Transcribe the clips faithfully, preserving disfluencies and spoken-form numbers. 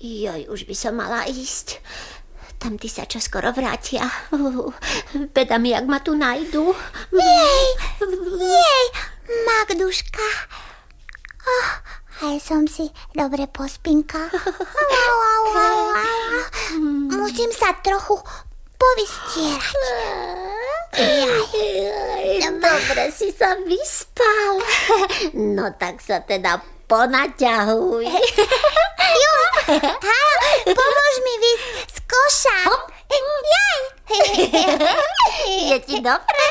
Joj, už by som mala ísť. Tamtí sa čoskoro vrátia. Beda mi, jak ma tu nájdu. Jej, jej, Magduška. Oh, aj som si dobre pospinkal. Musím sa trochu povystierať. Dobre si sa vyspal. No tak sa teda ponaťahuj. Juj, halo, pomôž mi vysť z koša. Jaj. Je ti dobre?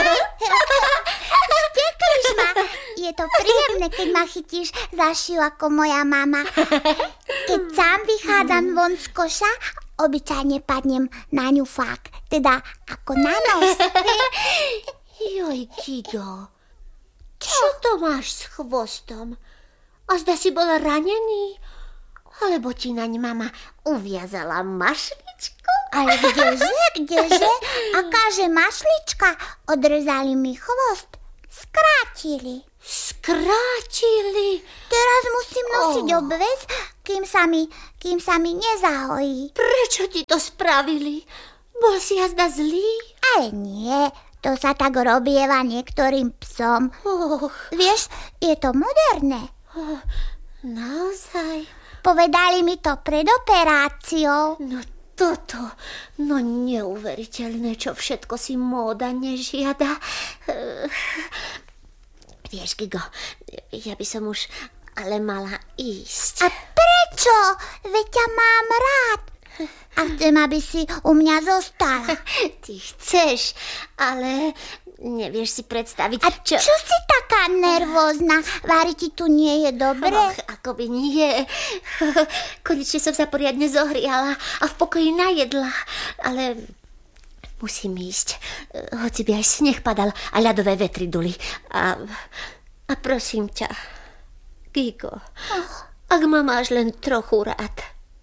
Šteklíš ma. Je to príjemné, keď ma chytíš za šiu ako moja mama. Keď sám vychádzam von z koša, obyčajne padnem na ňufák, teda ako na nos. Joj, Gigo, čo to máš s chvostom? A zda si bol ranený? Alebo ti naň mama uviazala mašličku? Ale kdeže, kdeže? Akáže mašlička? Odrezali mi chvost. Skrátili. Skrátili? Teraz musím nosiť oh. obväz, kým sa mi, kým sa mi nezahojí. Prečo ti to spravili? Bol si jazda zlý? Ale nie, to sa tak robieva niektorým psom. Oh. Vieš, je to moderné. Oh, naozaj? Povedali mi to pred operáciou. No toto, no neuveriteľné, čo všetko si móda nežiada. Uh, vieš, Gigo, ja by som už ale mala ísť. A prečo? Veď ťa mám rád. A chcem, aby si u mňa zostala. Ty chceš, ale nevieš si predstaviť, a čo... čo si taká nervózna? Vári ti tu nie je dobre? Och, akoby nie. Konečne som sa poriadne zohriala a v pokoji najedla. Ale musím ísť. Hoci by aj sneh padal a ľadové vetry duli. A, a prosím ťa, Gigo, oh. ak ma máš len trochu rád,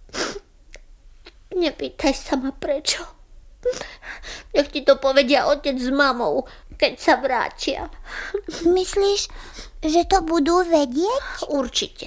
nepýtaj sa ma prečo. Nech ti to povedia otec s mamou, keď sa vrátia. Myslíš, že to budú vedieť? Určite.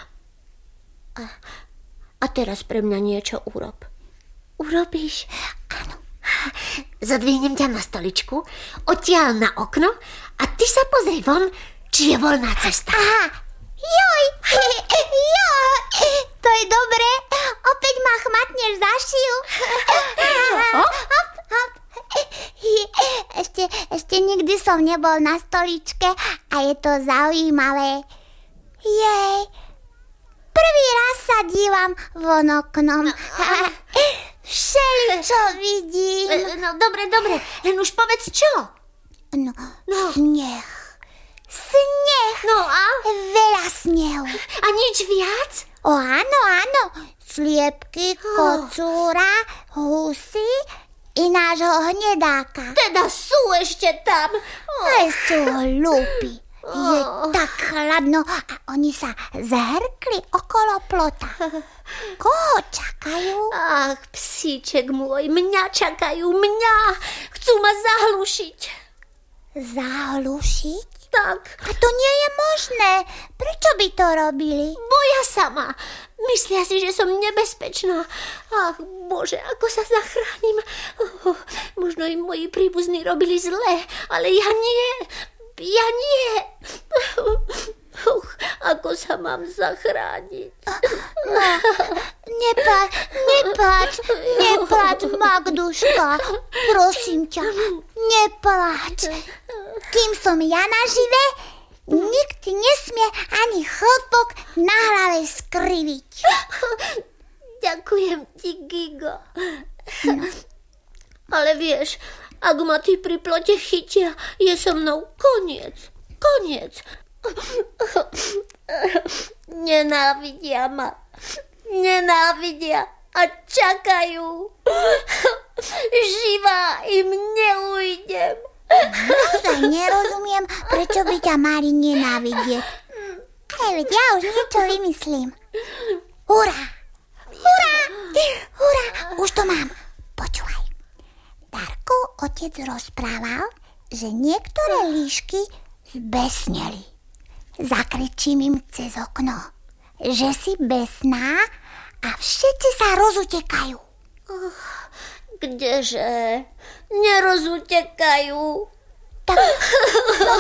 A, a teraz pre mňa niečo urob. Urobíš? Áno. Zadvihnem ťa na stoličku, odtiaľ na okno a ty sa pozri von, či je voľná cesta. Aha. Joj, joj, to je dobré. Opäť ma chmatneš za šiu. Hop, hop. Ešte, ešte nikdy som nebol na stoličke a je to zaujímavé. Jej, prvý raz sa dívam von oknom. Všeličo vidím. No, dobre, dobre, len už povedz čo. No, no. sneh. Sneh. No a? Veľa snehu. A nič viac? O, áno, áno. Sliepky, kocúra, husy i nášho hnedáka. Teda sú ešte tam. Ale sú hlúpi. Je tak chladno a oni sa zhrkli okolo plota. Koho čakajú? Ach, psíček môj, mňa čakajú, mňa. Chcú ma zahlušiť. Zahlušiť? Tak. A to nie je možné. Prečo by to robili? Boja sa ma. Myslia si, že som nebezpečná. Ach, Bože, ako sa zachránim. Oh, možno im moji príbuzní robili zle, ale ja nie. Ja nie. Uh, ako sa mám zachrániť? No, nepláč, nepláč, nepláč, Magduška. Prosím ťa, nepláč. Kým som ja nažive, nikto nesmie ani chlpok na hlave skriviť. Ďakujem ti, Gigo. No. Ale vieš, ak ma tí pri plote chytia, je so mnou koniec. Koniec. Nenávidia ma. Nenávidia a čakajú. Živá im neujdem. Naozaj nerozumiem, prečo by ťa mali nenávidieť. Ale veď ja už niečo vymyslím. Hurá! Hurá! Hurá! Už to mám. Počúvaj. Darkov otec rozprával, že niektoré líšky zbesneli. Zakričím im cez okno, že si besná a všetci sa rozutekajú. Kdeže? Nerozutekajú. Tak, no,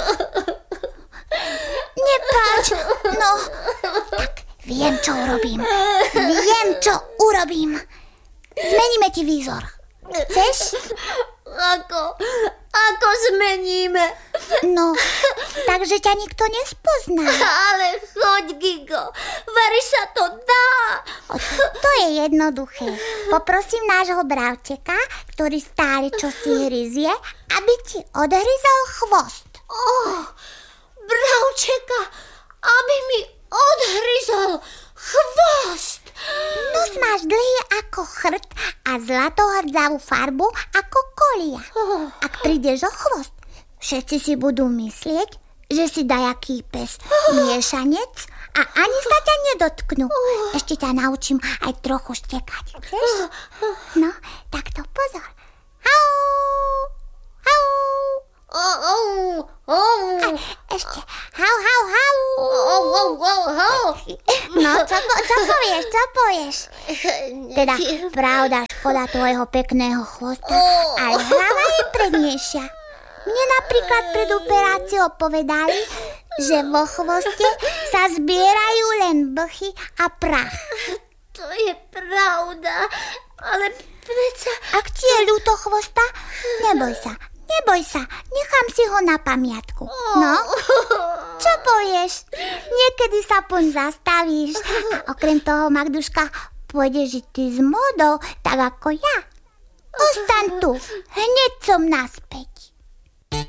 nepláč, no, tak viem, čo urobím. Viem, čo urobím. Zmeníme ti výzor. Chceš? Ako? Ako zmeníme? No, takže ťa nikto nespozná. Ale choď, Gigo. Vari sa to dá. To je jednoduché. Poprosím nášho bravčeka, ktorý stále čosi hryzie, aby ti odhryzol chvost. Oh, bravčeka, aby mi odhryzol chvost. Nos máš dlhý ako chrt a zlatohrdzavú farbu ako kolia. Ak prídeš o chvost, všetci si budú myslieť, že si dajaký pes miešanec a ani sa ťa nedotknú. Ešte ťa naučím aj trochu štekať. Chceš? No, tak to pozor. Au, au. Oh, oh, oh. A ešte hau, hau, hau. Oh, oh, oh, oh. No, čo, po- čo povieš, čo povieš? Teda, pravda, škoda tvojho pekného chvosta, ale hlava je prednejšia. Mne napríklad pred operáciou povedali, že vo chvoste sa zbierajú len blchy a prach. To je pravda, ale predsa... Ak ti je ľúto chvosta, neboj sa, neboj sa, nechám si ho na pamiatku. No, čo povieš? Niekedy sa poň zastavíš a okrem toho, Magduška, pôjdeš ty s módou, tak ako ja. Ostaň tu, hneď som naspäť.